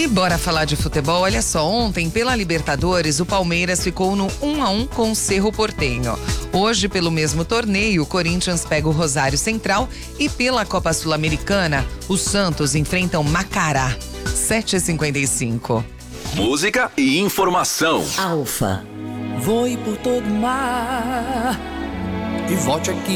E bora falar de futebol. Olha só, ontem pela Libertadores o Palmeiras ficou no 1-1 com o Cerro Porteño. Hoje, pelo mesmo torneio, o Corinthians pega o Rosário Central e pela Copa Sul-Americana, o Santos enfrenta o Macará. 7h55. Música e informação. Alfa. Voe por todo mar e volte aqui.